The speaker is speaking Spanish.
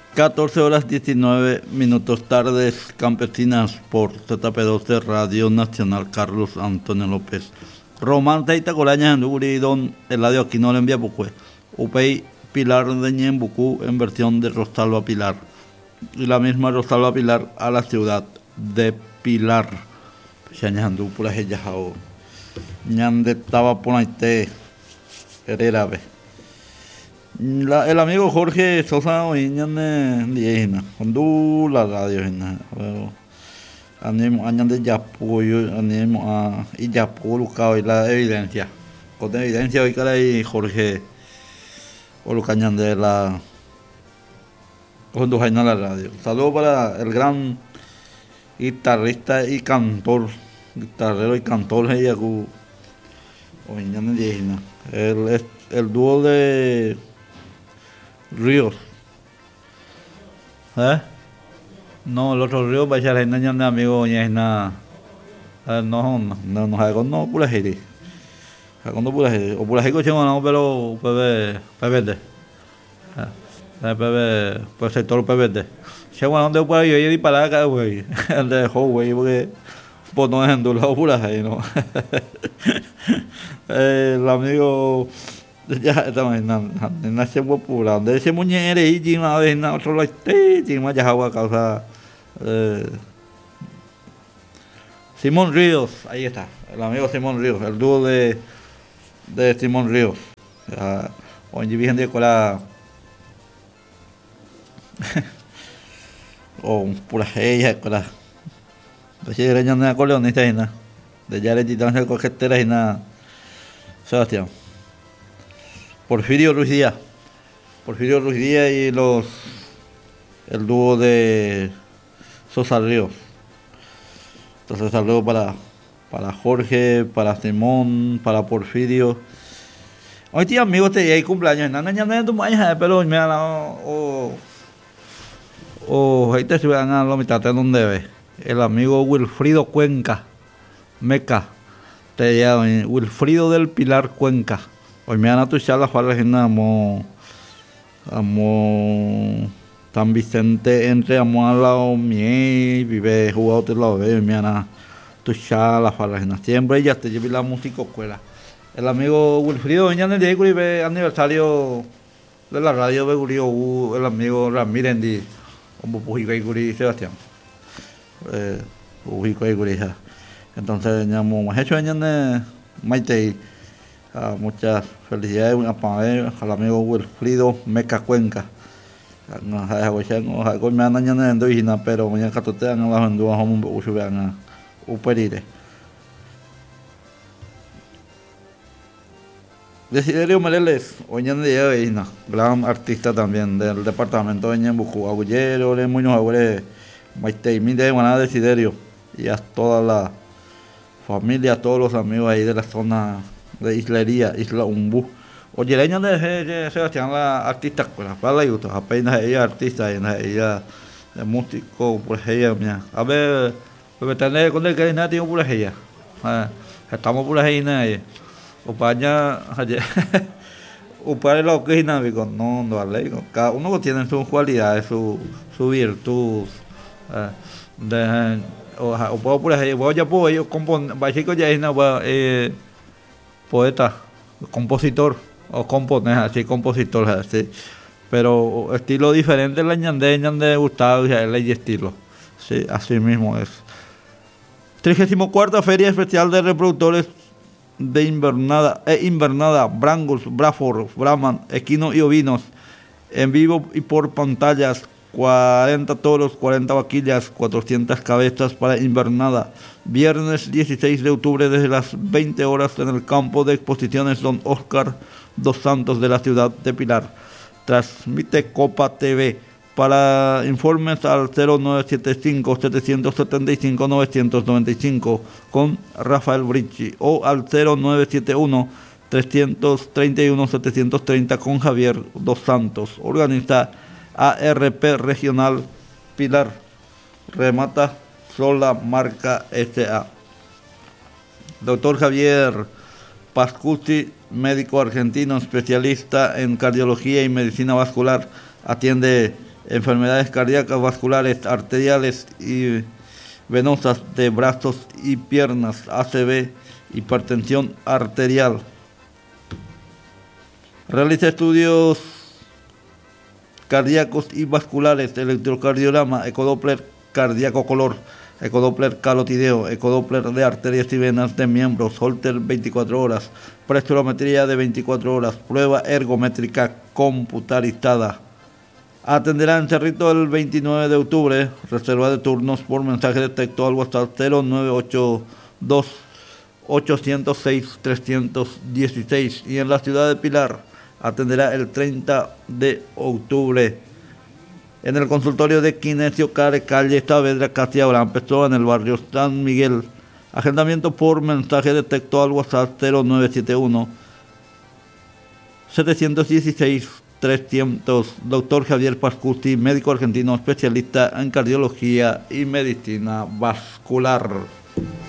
14 horas 19 minutos tardes campesinas por ZP12 Radio Nacional Carlos Antonio López. Román Teita Colaña en Don Eladio Aquino le envía Bucue. Upey Pilar de Ñembucú en versión de Rosalba Pilar. Y la misma Rosalba Pilar a la ciudad de Pilar. Ñandú por las ellas ahora. Ñande estaba por ahí Herrera ve. El amigo Jorge Sosa hoy ñande cuando la radio animo añade ya apoyo animo a y ya publicado y la evidencia con evidencia hoy cara y Jorge o lo cañan de la cuando hay en la radio. Saludos para el gran guitarrista y cantor, guitarrero y cantor ella hoy ñande el dúo de Ríos. No, el otro Ríos va a echar la de amigo ñezna. No hago no pura gente. Hago no pura gente. O pura gente chemo no pero PBD. PB pues sector PBD. Chemo no de por ahí y para acá güey. El de güey porque pues no es en lado pura gente, no. El amigo ya estamos en la semana pura donde ese muñeco y jima de na otro la jima ya agua causa Simón Ríos, ahí está el amigo Simón Ríos, el dúo de Simón Ríos hoy viven de cola o pura ella cola de ese greño de acordeonista y nada de ya le quitan el coquetera y nada Sebastián Porfirio Ruiz Díaz y el dúo de Sosa Ríos. Entonces saludos para Jorge, para Simón, para Porfirio. Hoy día amigos te hay cumpleaños, no de tu mañana, pero me han ahí te van a la mitad de donde ve. El amigo Wilfrido Cuenca, Meca, te llama Wilfrido del Pilar Cuenca. Hoy me han atuchado las falas en amo San Vicente entre amo a la mie vive jugado te lo ve me han atuchado las falas en siempre ya te llevé la música escuela. El amigo Wilfrido ya en el día que aniversario de la radio de Gurio el amigo Ramírez di como Pujico y Guri Sebastián. Pujico y Guri. Entonces llamo más hecho en Maite. Muchas felicidades al amigo Wilfrido Meca Cuenca. No me han añadido en pero mañana que te han hablado en dos hombres que vean a Uperire. Desiderio Mereles, hoy en día gran artista también del departamento de Ñembucú, agullero, le muy aguere, Maite, mi de manada Desiderio y a toda la familia, todos los amigos ahí de la zona de Islería, Isla Umbú. Oye, el año de Sebastián, la artista, para la YouTube, apenas ella artista, ella de músico, pues ella, mira. A ver, pues tener con el que nada tiene por ella. Estamos por ahí, o para allá, o para lo que es dinámico, no, cada uno tiene sus cualidades, su virtud, o puedo por ahí, voy a poder, yo componer, básico ya es poeta, compositor, o componer así, compositor así, pero estilo diferente la ñande Gustavo y el estilo, sí, así mismo es. 34ª Feria Especial de Reproductores de Invernada, Brangus, Braford, Brahman, Equinos y Ovinos, en vivo y por pantallas, 40 toros, 40 vaquillas, 400 cabezas para Invernada. Viernes 16 de octubre desde las 20 horas en el campo de exposiciones Don Oscar dos Santos de la ciudad de Pilar. Transmite Copa TV. Para informes al 0975-775-995 con Rafael Brici o al 0971-331-730 con Javier dos Santos. Organiza ARP Regional Pilar. Remata Sola Marca S.A. Doctor Javier Pascuti, médico argentino especialista en cardiología y medicina vascular, atiende enfermedades cardíacas, vasculares, arteriales y venosas de brazos y piernas, ACV, hipertensión arterial. Realiza estudios cardíacos y vasculares, electrocardiograma, ecodoppler cardíaco color, ecodoppler calotideo, ecodoppler de arterias y venas de miembros, Holter 24 horas, prespirometría de 24 horas, prueba ergométrica computarizada. Atenderá en Cerrito el 29 de octubre, reserva de turnos por mensaje de texto al WhatsApp 0982 806 316 y en la ciudad de Pilar atenderá el 30 de octubre en el consultorio de Kinesio Care, calle Saavedra, Casi Abraham Pessoa, en el barrio San Miguel. Agendamiento por mensaje de texto al WhatsApp 0971 716 300. Doctor Javier Pascuti, médico argentino especialista en cardiología y medicina vascular.